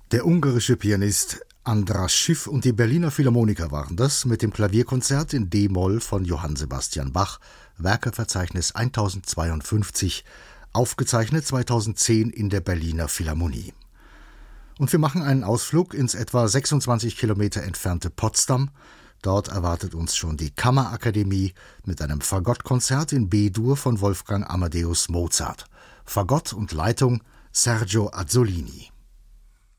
Der ungarische Pianist András Schiff und die Berliner Philharmoniker waren das mit dem Klavierkonzert in d-Moll von Johann Sebastian Bach, Werkeverzeichnis 1052, aufgezeichnet 2010 in der Berliner Philharmonie. Und wir machen einen Ausflug ins etwa 26 Kilometer entfernte Potsdam. Dort erwartet uns schon die Kammerakademie mit einem Fagottkonzert in B-Dur von Wolfgang Amadeus Mozart. Fagott und Leitung Sergio Azzolini.